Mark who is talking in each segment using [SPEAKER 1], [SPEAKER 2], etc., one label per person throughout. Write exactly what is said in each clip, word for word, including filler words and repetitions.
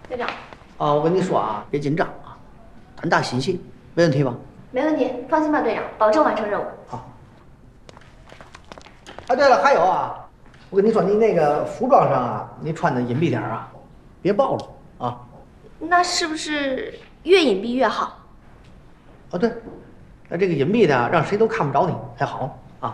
[SPEAKER 1] 队长。
[SPEAKER 2] 啊，我跟你说啊，别紧张啊，胆大心细，没问题吧？
[SPEAKER 1] 没问题，放心吧，队长，保证完成任务。
[SPEAKER 2] 好。啊，对了，还有啊，我跟你说，你那个服装上啊，你穿的隐蔽点啊，别暴露啊。
[SPEAKER 1] 那是不是越隐蔽越好？
[SPEAKER 2] 哦，对，那这个隐蔽的让谁都看不着你才好啊。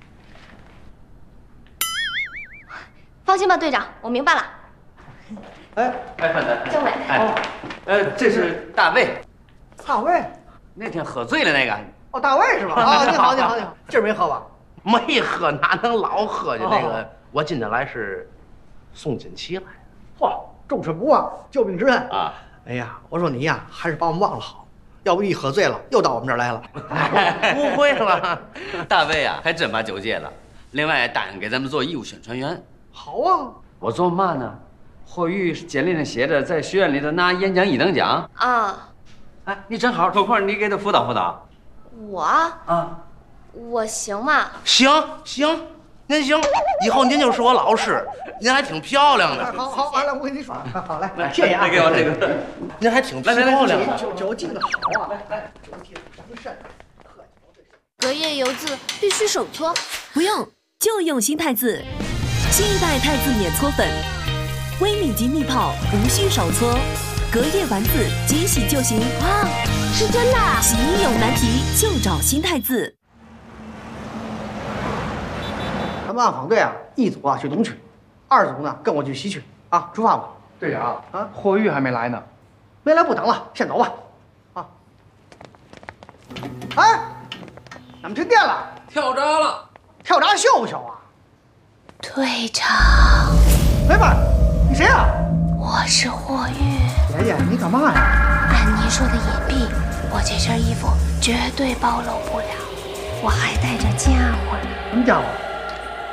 [SPEAKER 1] 放心吧，队长，我明白了。
[SPEAKER 2] 哎
[SPEAKER 3] 哎，范丹，
[SPEAKER 1] 政委，
[SPEAKER 3] 哎，呃，这是大卫，
[SPEAKER 2] 大卫，
[SPEAKER 3] 那天喝醉了那个。
[SPEAKER 2] 哦，大卫是吧？啊，你好，你好，你好，今儿没喝吧？
[SPEAKER 4] 没喝，哪能老喝去？那个，
[SPEAKER 2] 哦
[SPEAKER 4] 我今天来是送锦旗来的。
[SPEAKER 2] 嚯，重视不忘，救命之恩
[SPEAKER 4] 啊！
[SPEAKER 2] 哎呀，我说你呀，还是把我们忘了好，要不一喝醉了又到我们这儿来了。
[SPEAKER 4] 不会了，
[SPEAKER 3] 大卫啊，还真把酒戒了。另外答应给咱们做义务宣传员。
[SPEAKER 2] 好啊，
[SPEAKER 3] 我做嘛呢？霍玉简历上写着在学院里头拿演讲一等奖。
[SPEAKER 1] 啊，
[SPEAKER 3] 哎，你正好，有空你给他辅导辅导。
[SPEAKER 1] 我
[SPEAKER 3] 啊，
[SPEAKER 1] 我行吗？
[SPEAKER 4] 行行，您行，以后您就是我老师，您还挺漂亮的。
[SPEAKER 2] 好好，完了，我跟你说，好来，来，谢谢啊，
[SPEAKER 3] 再给我这个，
[SPEAKER 4] 您还挺漂亮的。
[SPEAKER 2] 酒酒敬的好啊，来来，酒敬掌声，客气。
[SPEAKER 1] 隔夜油渍必须手搓，
[SPEAKER 5] 不用，就用新太子，新一代太子免搓粉，微米级蜜泡，无需手搓，隔夜丸子即洗就行。
[SPEAKER 1] 哇，是真的！
[SPEAKER 5] 洗衣有难题就找新太子。
[SPEAKER 2] 咱们暗访队啊，一组啊去东区，二组呢跟我去西区啊，出发吧。
[SPEAKER 6] 队长
[SPEAKER 2] 啊，
[SPEAKER 6] 霍玉还没来呢。
[SPEAKER 2] 没来不等了，先走吧。啊！哎，咱们停电了，
[SPEAKER 3] 跳闸了，
[SPEAKER 2] 跳闸秀不秀啊？
[SPEAKER 1] 队长，
[SPEAKER 2] 没办，你谁呀？
[SPEAKER 1] 我是霍玉。
[SPEAKER 2] 爷爷，你干嘛呀？
[SPEAKER 1] 按您说的隐蔽，我这身衣服绝对暴露不了，我还带着家伙呢。
[SPEAKER 2] 什么家伙？